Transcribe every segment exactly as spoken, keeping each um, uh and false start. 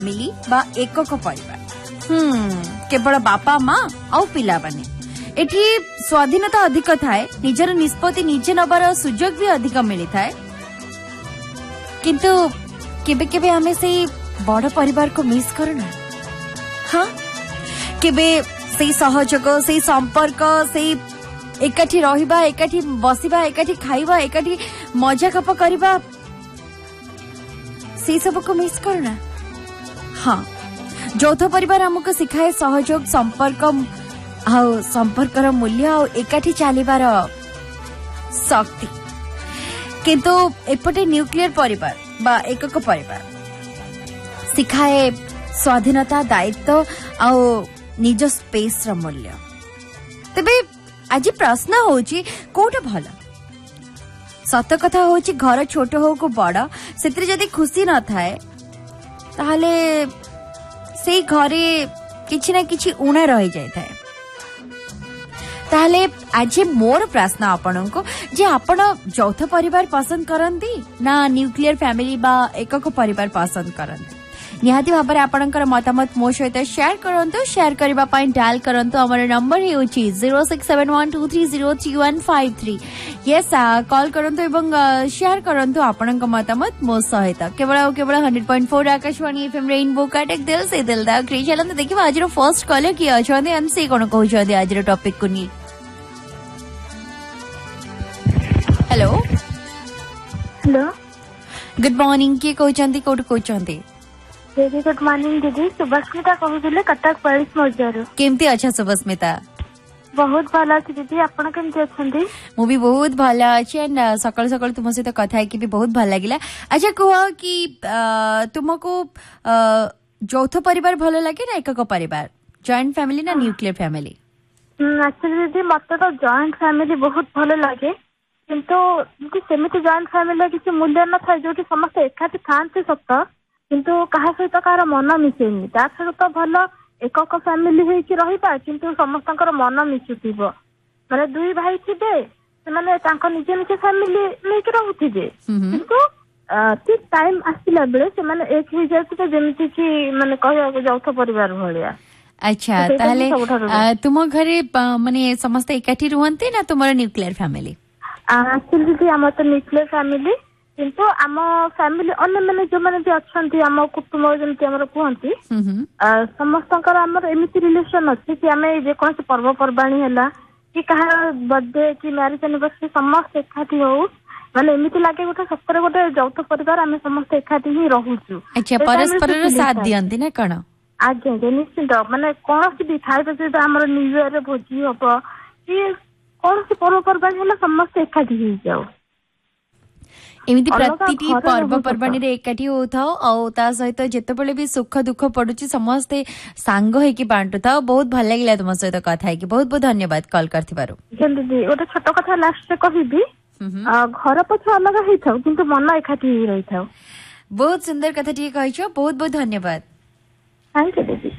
मिली बा एकक परिवार हम्म केवल बापा माँ आउ पिला माने एठी स्वाधीनता अधिक थाए निजर निष्पत्ति निजे नबार सुजोग भी अधिक मिली थाए किंतु केबे केबे हमें से बड़ परिवार को मिस करना हाँ केबे से सहयोग से संपर्क से एकाठी रहिबा एकाठी बसिबा एकाठी खाइबा एकाठी मजा गप करबा से सब को मिस करना हाँ यौथ परिवार हमको सिखाए सहयोग संपर्क आउ संपर्कर मूल्य आउ एकाठी चलिबार शक्ति किंतु एपटे न्यूक्लियर परिवार बा एकक परिवार सिखाए स्वाधीनता दायित्व आउ निज स्पेस र मूल्य तबे आज प्रश्न होची कोटा भल सत कथा होची घर छोट हो को बड़ सेतिर जदी खुशी न थाए ताहले से घरे किछि ना किछि उणा रहि जाय थाए ताहले आज मोर प्रश्न आपण को जे आपण यौथ परिवार पसंद करंती ना न्यूक्लियर फैमिली बा एकक परिवार पसंद करंती निहाती भाबरे आपणकर मतामत मो सहित शेयर करंतु शेयर करबा पई डायल करंतु हमर number हेउची zero six seven one two three zero three one five three yes call करंतु एवं शेयर करंतु आपणक मतामत मो सहित केवल केवल one hundred point four Akashvani FM rainbow काटेक दिल से दिल दा क्री चलन देखिबा आजरो फर्स्ट कॉलर की अछंदे हम से कोन कहू छथि आजरो टॉपिक को नी हेलो हेलो गुड मॉर्निंग के कहू छथि कोड कहू छथि वेरी गुड मॉर्निंग दीदी सुभस्मिता कहूले कटक पैंतालीस मजार केमती अच्छा सुभस्मिता बहुत भल अच्छी दीदी आपण केमती अच्छी मु भी बहुत भल अच्छी एंड सकाल सकाल तुम सहित कथा है कि भी बहुत भल लगिला अच्छा कह कि तुमको यौथ परिवार भल लगे ना एकक परिवार जॉइंट फैमिली ना न्यूक्लियर फैमिली एक्चुअली दीदी मत तो जॉइंट फैमिली बहुत भल लगे किंतु सेमती जॉइंट फैमिली किसी मूल्य न था जो समस्त एकाठी थांती सत किंतु कहा सहित कहार मन मिसेनी ता सहित भल एकक फैमिली होइकी रहिबा किंतु समस्तଙ୍କର मन मिसुथिबो माने दुई भाई थिबे से माने तांको निजे निजे फैमिली लेके रहुथिबे किंतु ठीक टाइम आसिला बेले से माने एक हो जायते जेमिति कि माने कहया यौथ परिवार भलिया अच्छा ताले तुम घरे माने समस्त एकाठी रुहंती ना तुमर न्यूक्लियर फैमिली एक्चुअली हमर तो न्यूक्लियर फैमिली किंतु आम फैमिली अन्य मैंने जो मैंने भी अच्छा आम कुटुंब जमी आम कहती समस्त एमती रिलेशन अच्छी कि आम जेको पर्वपर्वाणी है कि कहा बर्थडे कि मैरिज एनिवर्सरी समस्त एकाठी हो माने एमती लगे गोटे सतरे गोटे यौथ परिवार आम समस्त एकाठी ही रोचु परस्पर साथ दियंती ना कण आज्ञा निश्चिंत माने कौन भी खाଇବା आम न्यू इयर भोजी हम कि कौन पर्वपर्वाणी है समस्त एकाठी हो जाओ एमिति प्रतिटी पर्वपर्वाणी रे एकाठी होथाओ और ता सहित जेतेबेले भी सुख दुख पडुची समस्ते सांग हेकी बांटु था बहुत भल लागिला तुम सहित कथा है कि बहुत बहुत धन्यवाद कॉल करथिबारु दीदी गोटे छोट कथा लास्ट रे कहिबी घर पछ अलग हेथाउ किंतु मन एकाठी ही रहिथाउ बहुत सुंदर कथा ठीक कहिछो बहुत बहुत धन्यवाद थैंक यू दीदी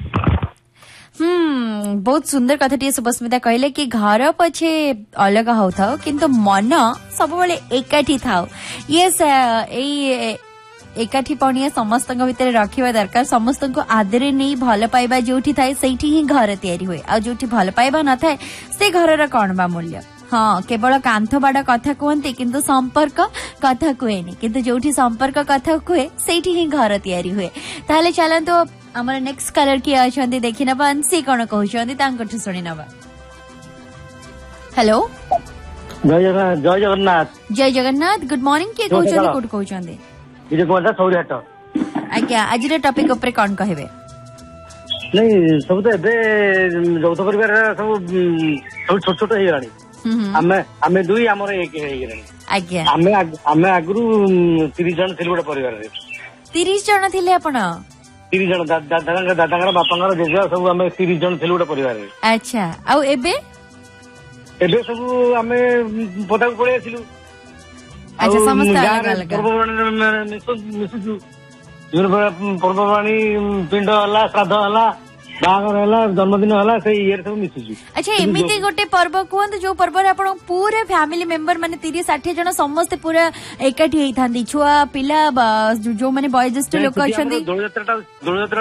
हम्म बहुत सुंदर कथा टी सुभस्मिता कहले कि घर पछे अलग होथाओ किंतु मन सब बेले एकाठी थाओ ये एई एकाठी पणिया समस्त भितर रखिबा दरकार समस्त को आदरे नहीं भल पाइबा जोठी थाए सेठी ही घर तैयारी हुए आ जोठी भल पाइबा न थाए से घरर कोन बा मूल्य हाँ केवल कांथ बाड़ा कथा कहते किंतु संपर्क कथा कहेनी किंतु जोठी संपर्क कथा कहे सेठी ही घर तैयारी हुए ताले चलंतो हमर नेक्स्ट कलर की अछंती देखि नबा अंसी कोन कहउछंती तांकठु सुनि नबा हेलो जय जगन्नाथ जय जगन्नाथ जय जगन्नाथ गुड मॉर्निंग के कहउछंती कोड कहउछंती इजे कोनटा सौरी हाट आज्ञा आज रे टॉपिक ऊपर कोन कहबे नहीं सब तो एबे यौथ परिवार सब सब छोट छोट हे गानी आमे आमे दुई हमर एक हे गेनी आज्ञा आमे आमे आगरु तीस जन थिल गोटे परिवार रे तीस जन थिले आपण तीस जन दादा दादा बापा जेजा सब आम तीस जन थे गोटे परिवार में अच्छा आउ एबे एबे सब आमे पदा को पळे आसिलु अच्छा समस्त अलग अलग पर्ववाणी मिसुजु पर्ववाणी पिंड हला श्राद्ध हला ବାହାଘର ହେଲା ଜନ୍ମଦିନ ହେଲା ସେଇ ଇଏରେ ସବୁ ମିଶୁଛୁ। ଆଚ୍ଛା ଏମିତି ଗୋଟେ ପର୍ବ କୁହନ୍ତୁ ଯୋଉ ପର୍ବରେ ଆପଣ ପୁରା ଫ୍ୟାମିଲି ମେମ୍ବର ମାନେ ତିରିଶ ଷାଠିଏ ଜଣ ସମସ୍ତେ ପୁରା ଏକାଠି ହେଇଥାନ୍ତି ଛୁଆ ପିଲା ଯୋଉମାନେ ବয়োଜ୍ୟେଷ୍ଠ ଲୋକ ଅଛନ୍ତି। ଦୋଳଯାତ୍ରା